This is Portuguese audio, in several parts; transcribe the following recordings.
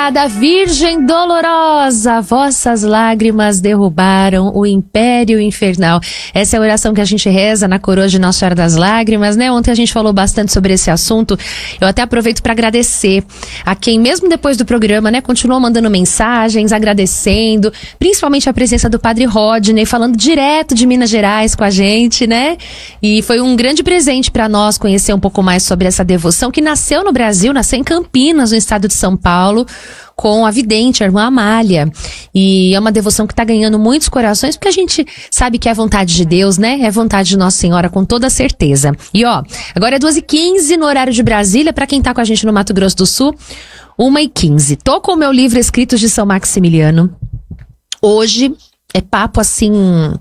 Imaculada Virgem Dolorosa, vossas lágrimas derrubaram o império infernal. Essa é a oração que a gente reza na coroa de Nossa Senhora das Lágrimas, né? Ontem a gente falou bastante sobre esse assunto. Eu até aproveito para agradecer a quem, mesmo depois do programa, né, continuou mandando mensagens, agradecendo, principalmente a presença do Padre Rodney, falando direto de Minas Gerais com a gente, né? E foi um grande presente para nós conhecer um pouco mais sobre essa devoção que nasceu no Brasil, nasceu em Campinas, no estado de São Paulo, com a vidente, a irmã Amália. E é uma devoção que está ganhando muitos corações, porque a gente sabe que é vontade de Deus, né? É vontade de Nossa Senhora, com toda certeza. E ó, agora é 2h15 no horário de Brasília, para quem tá com a gente no Mato Grosso do Sul, 1h15. Tô com o meu livro Escritos de São Maximiliano. Hoje é papo assim...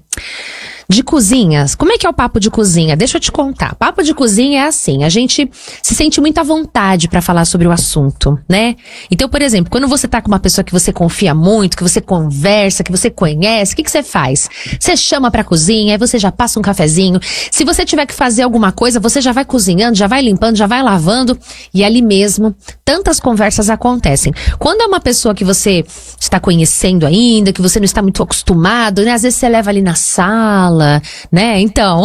de cozinhas. Como é que é o papo de cozinha? Deixa eu te contar. Papo de cozinha é assim, a gente se sente muito à vontade pra falar sobre o assunto, né? Então, por exemplo, quando você tá com uma pessoa que você confia muito, que você conversa, que você conhece, o que você faz? Você chama pra cozinha, aí você já passa um cafezinho. Se você tiver que fazer alguma coisa, você já vai cozinhando, já vai limpando, já vai lavando, e ali mesmo, tantas conversas acontecem. Quando é uma pessoa que você está conhecendo ainda, que você não está muito acostumado, né? Às vezes você leva ali na sala, né? Então,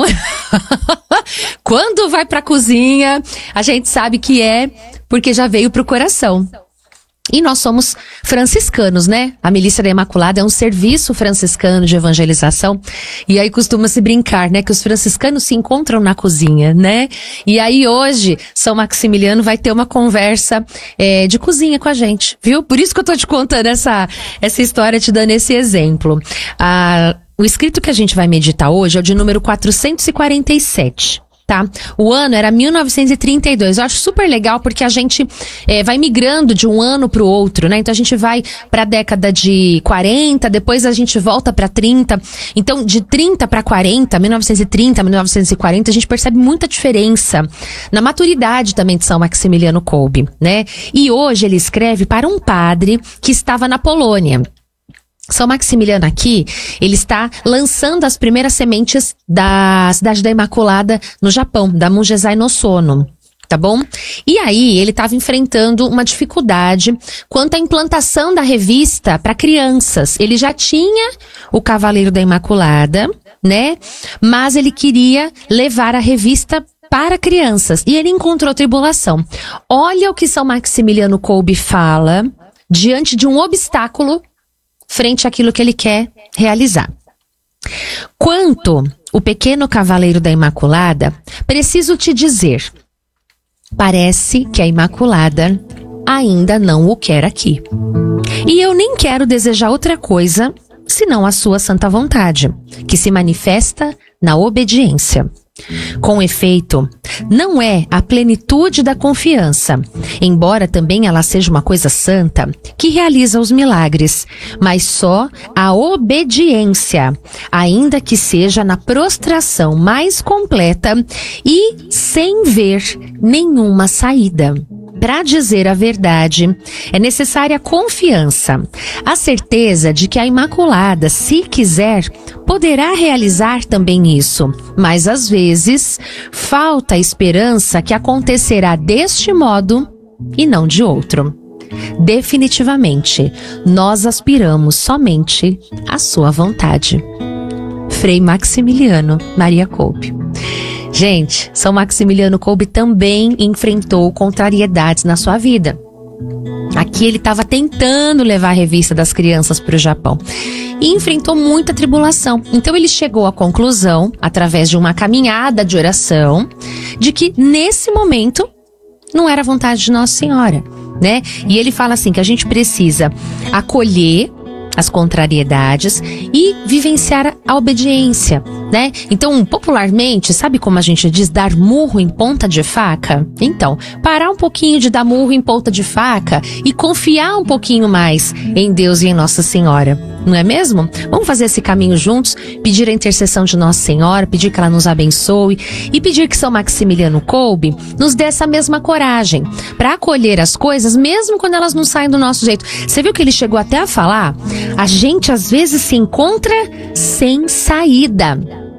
quando vai pra cozinha, a gente sabe que é porque já veio pro coração. E nós somos franciscanos, né? A Milícia da Imaculada é um serviço franciscano de evangelização. E aí costuma se brincar, né? Que os franciscanos se encontram na cozinha, né? E aí hoje, São Maximiliano vai ter uma conversa de cozinha com a gente, viu? Por isso que eu tô te contando essa história, te dando esse exemplo. O escrito que a gente vai meditar hoje é o de número 447. Tá? O ano era 1932. Eu acho super legal porque a gente vai migrando de um ano pro outro, né? Então a gente vai pra década de 40, depois a gente volta pra 30. Então de 30 pra 40, 1930, 1940, a gente percebe muita diferença na maturidade também de São Maximiliano Kolbe, né? E hoje ele escreve para um padre que estava na Polônia. São Maximiliano aqui, ele está lançando as primeiras sementes da Cidade da Imaculada no Japão, da Mongesai no Sono, tá bom? E aí, ele estava enfrentando uma dificuldade quanto à implantação da revista para crianças. Ele já tinha o Cavaleiro da Imaculada, né? Mas ele queria levar a revista para crianças. E ele encontrou tribulação. Olha o que São Maximiliano Kolbe fala diante de um obstáculo frente àquilo que ele quer realizar. Quanto o pequeno Cavaleiro da Imaculada, preciso te dizer, parece que a Imaculada ainda não o quer aqui. E eu nem quero desejar outra coisa, senão a sua santa vontade, que se manifesta na obediência. Com efeito, não é a plenitude da confiança, embora também ela seja uma coisa santa, que realiza os milagres, mas só a obediência, ainda que seja na prostração mais completa e sem ver nenhuma saída. Para dizer a verdade, é necessária confiança, a certeza de que a Imaculada, se quiser, poderá realizar também isso, mas às vezes falta a esperança que acontecerá deste modo e não de outro. Definitivamente, nós aspiramos somente à sua vontade. Frei Maximiliano Maria Kolbe. Gente, São Maximiliano Kolbe também enfrentou contrariedades na sua vida. Aqui ele estava tentando levar a revista das crianças para o Japão e enfrentou muita tribulação. Então ele chegou à conclusão, através de uma caminhada de oração, de que nesse momento não era vontade de Nossa Senhora, né? E ele fala assim que a gente precisa acolher as contrariedades e vivenciar a obediência, né? Então, popularmente, sabe como a gente diz dar murro em ponta de faca? Então, parar um pouquinho de dar murro em ponta de faca e confiar um pouquinho mais em Deus e em Nossa Senhora, não é mesmo? Vamos fazer esse caminho juntos, pedir a intercessão de Nossa Senhora, pedir que ela nos abençoe e pedir que São Maximiliano Kolbe nos dê essa mesma coragem para acolher as coisas, mesmo quando elas não saem do nosso jeito. Você viu que ele chegou até a falar? A gente às vezes se encontra sem saída,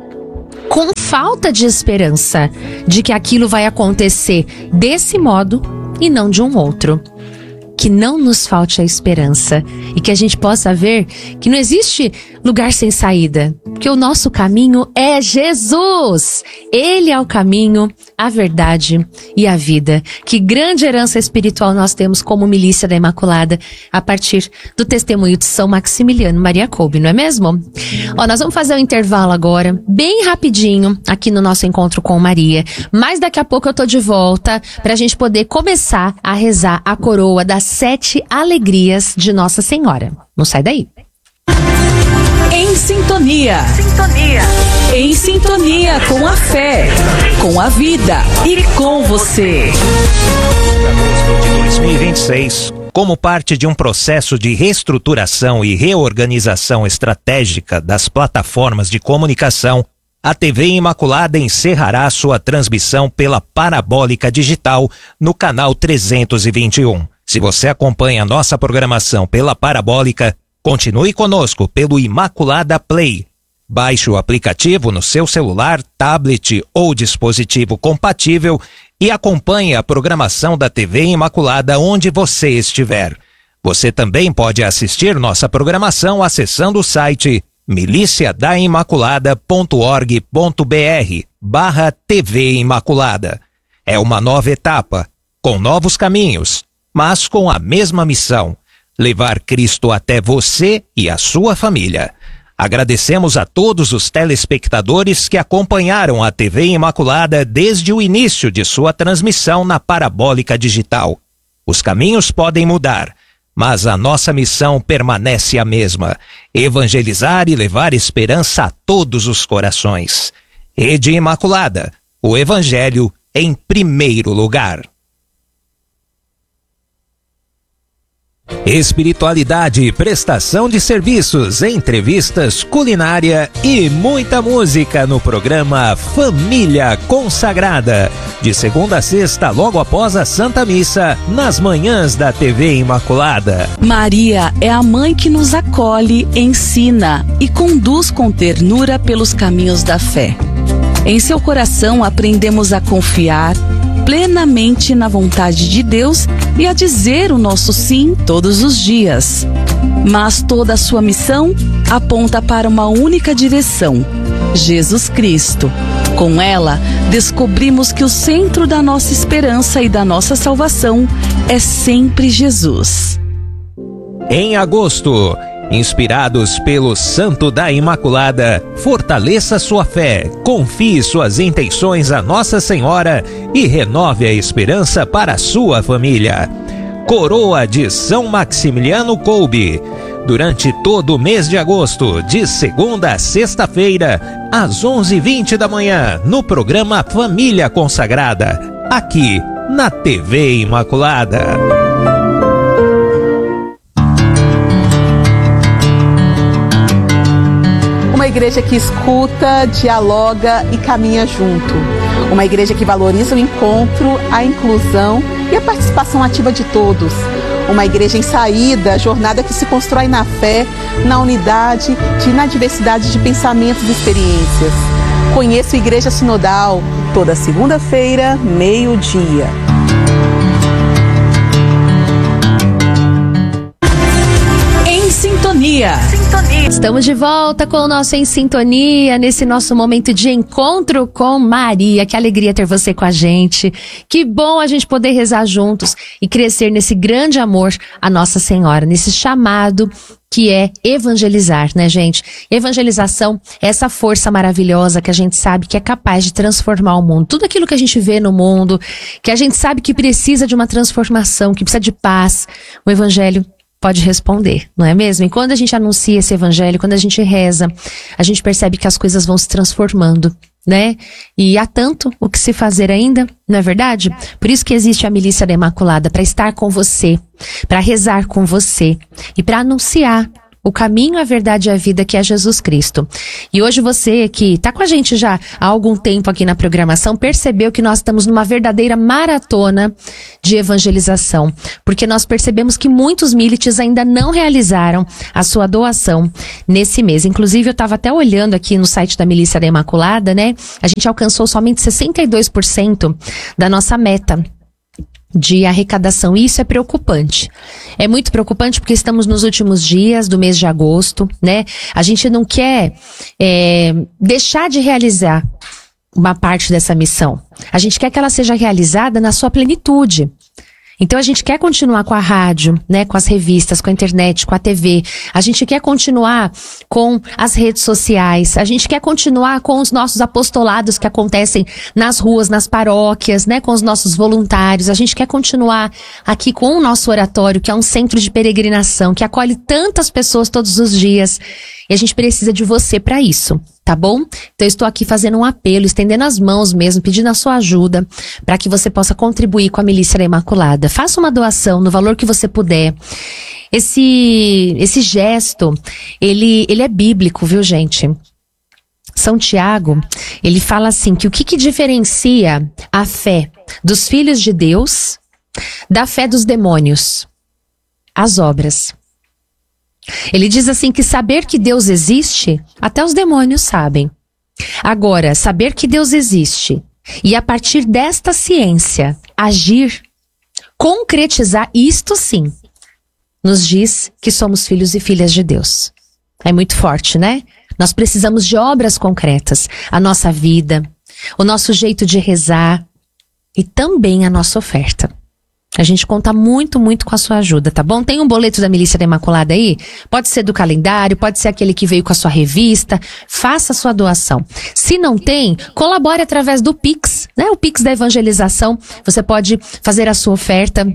com falta de esperança de que aquilo vai acontecer desse modo e não de um outro. que não nos falte a esperança e que a gente possa ver que não existe lugar sem saída, porque o nosso caminho é Jesus. Ele é o caminho, a verdade e a vida. Que grande herança espiritual nós temos como Milícia da Imaculada a partir do testemunho de São Maximiliano Maria Kolbe, não é mesmo? Nós vamos fazer um intervalo agora, bem rapidinho, aqui no nosso encontro com Maria, mas daqui a pouco eu tô de volta pra gente poder começar a rezar a coroa das 7 alegrias de Nossa Senhora. Não sai daí. Em sintonia. Em sintonia com a fé, com a vida e com você. Agosto de 2026, como parte de um processo de reestruturação e reorganização estratégica das plataformas de comunicação, a TV Imaculada encerrará sua transmissão pela Parabólica Digital no canal 321. Se você acompanha nossa programação pela Parabólica, continue conosco pelo Imaculada Play. Baixe o aplicativo no seu celular, tablet ou dispositivo compatível e acompanhe a programação da TV Imaculada onde você estiver. Você também pode assistir nossa programação acessando o site miliciadaimaculada.org.br/TV Imaculada. É uma nova etapa, com novos caminhos, mas com a mesma missão: levar Cristo até você e a sua família. Agradecemos a todos os telespectadores que acompanharam a TV Imaculada desde o início de sua transmissão na Parabólica Digital. Os caminhos podem mudar, mas a nossa missão permanece a mesma: evangelizar e levar esperança a todos os corações. Rede Imaculada, o Evangelho em primeiro lugar. Espiritualidade, prestação de serviços, entrevistas, culinária e muita música no programa Família Consagrada. De segunda a sexta, logo após a Santa Missa, nas manhãs da TV Imaculada. Maria é a mãe que nos acolhe, ensina e conduz com ternura pelos caminhos da fé. Em seu coração aprendemos a confiar plenamente na vontade de Deus e a dizer o nosso sim todos os dias. Mas toda a sua missão aponta para uma única direção: Jesus Cristo. Com ela, descobrimos que o centro da nossa esperança e da nossa salvação é sempre Jesus. Em agosto, inspirados pelo Santo da Imaculada, fortaleça sua fé, confie suas intenções a Nossa Senhora e renove a esperança para a sua família. Coroa de São Maximiliano Kolbe. Durante todo o mês de agosto, de segunda a sexta-feira, às 11h20 da manhã, no programa Família Consagrada, aqui na TV Imaculada. Uma igreja que escuta, dialoga e caminha junto. Uma igreja que valoriza o encontro, a inclusão e a participação ativa de todos. Uma igreja em saída, jornada que se constrói na fé, na unidade e na diversidade de pensamentos e experiências. Conheço a Igreja Sinodal, toda segunda-feira, meio-dia. Em sintonia. Estamos de volta com o nosso Em Sintonia, nesse nosso momento de encontro com Maria. Que alegria ter você com a gente. Que bom a gente poder rezar juntos e crescer nesse grande amor a Nossa Senhora, nesse chamado que é evangelizar, né, gente? Evangelização é essa força maravilhosa que a gente sabe que é capaz de transformar o mundo. Tudo aquilo que a gente vê no mundo, que a gente sabe que precisa de uma transformação, que precisa de paz, o Evangelho pode responder, não é mesmo? E quando a gente anuncia esse evangelho, quando a gente reza, a gente percebe que as coisas vão se transformando, né? E há tanto o que se fazer ainda, não é verdade? Por isso que existe a Milícia da Imaculada, para estar com você, para rezar com você e para anunciar o caminho, a verdade e a vida, que é Jesus Cristo. E hoje você que está com a gente já há algum tempo aqui na programação, percebeu que nós estamos numa verdadeira maratona de evangelização, porque nós percebemos que muitos milites ainda não realizaram a sua doação nesse mês. Inclusive, eu estava até olhando aqui no site da Milícia da Imaculada, né? A gente alcançou somente 62% da nossa meta de arrecadação. E isso é preocupante. É muito preocupante porque estamos nos últimos dias do mês de agosto, né? A gente não quer deixar de realizar uma parte dessa missão. A gente quer que ela seja realizada na sua plenitude. Então a gente quer continuar com a rádio, né, com as revistas, com a internet, com a TV. A gente quer continuar com as redes sociais. A gente quer continuar com os nossos apostolados que acontecem nas ruas, nas paróquias, né, com os nossos voluntários. A gente quer continuar aqui com o nosso oratório, que é um centro de peregrinação, que acolhe tantas pessoas todos os dias. E a gente precisa de você para isso, tá bom? Então eu estou aqui fazendo um apelo, estendendo as mãos mesmo, pedindo a sua ajuda para que você possa contribuir com a Milícia da Imaculada. Faça uma doação no valor que você puder. Esse gesto, ele é bíblico, viu, gente? São Tiago, ele fala assim, que o que diferencia a fé dos filhos de Deus da fé dos demônios? As obras. Ele diz assim que saber que Deus existe, até os demônios sabem. Agora, saber que Deus existe e a partir desta ciência agir, concretizar, isto sim, nos diz que somos filhos e filhas de Deus. É muito forte, né? Nós precisamos de obras concretas. A nossa vida, o nosso jeito de rezar e também a nossa oferta. A gente conta muito, muito com a sua ajuda, tá bom? Tem um boleto da Milícia da Imaculada aí? Pode ser do calendário, pode ser aquele que veio com a sua revista. Faça a sua doação. Se não tem, colabore através do Pix, né? O Pix da evangelização. Você pode fazer a sua oferta,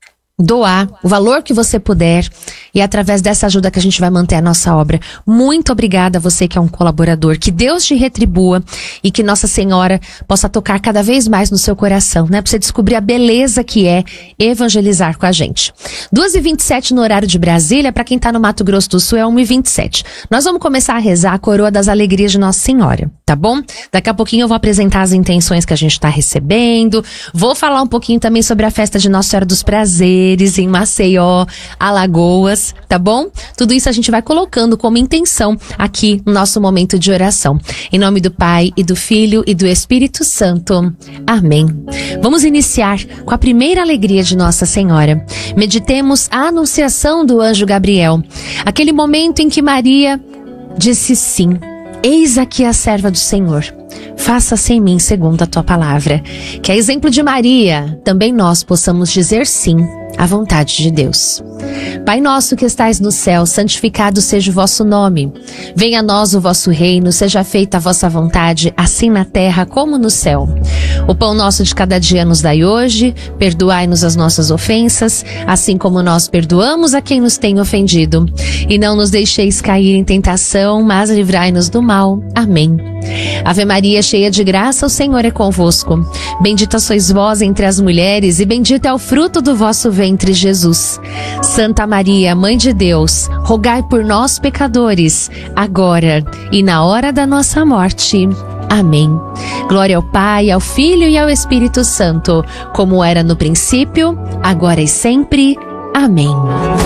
doar o valor que você puder e através dessa ajuda que a gente vai manter a nossa obra. Muito obrigada a você que é um colaborador, que Deus te retribua e que Nossa Senhora possa tocar cada vez mais no seu coração, né? Pra você descobrir a beleza que é evangelizar com a gente. 2h27 no horário de Brasília, para quem tá no Mato Grosso do Sul é 1h27. Nós vamos começar a rezar a Coroa das Alegrias de Nossa Senhora, tá bom? Daqui a pouquinho eu vou apresentar as intenções que a gente tá recebendo, vou falar um pouquinho também sobre a festa de Nossa Senhora dos Prazeres em Maceió, Alagoas, tá bom? Tudo isso a gente vai colocando como intenção aqui no nosso momento de oração. Em nome do Pai e do Filho e do Espírito Santo. Amém. Vamos iniciar com a primeira alegria de Nossa Senhora. Meditemos a anunciação do anjo Gabriel. Aquele momento em que Maria disse sim. Eis aqui a serva do Senhor. Faça-se em mim segundo a tua palavra. Que a exemplo de Maria, também nós possamos dizer sim à vontade de Deus. Pai nosso que estais no céu, santificado seja o vosso nome. Venha a nós o vosso reino, seja feita a vossa vontade, assim na terra como no céu. O pão nosso de cada dia nos dai hoje, perdoai-nos as nossas ofensas, assim como nós perdoamos a quem nos tem ofendido. E não nos deixeis cair em tentação, mas livrai-nos do mal. Amém. Ave Maria, cheia de graça, o Senhor é convosco. Bendita sois vós entre as mulheres, e bendito é o fruto do vosso ventre, Jesus. Santa Maria, Mãe de Deus, rogai por nós, pecadores, agora e na hora da nossa morte. Amém. Glória ao Pai, ao Filho e ao Espírito Santo, como era no princípio, agora e sempre. Amém.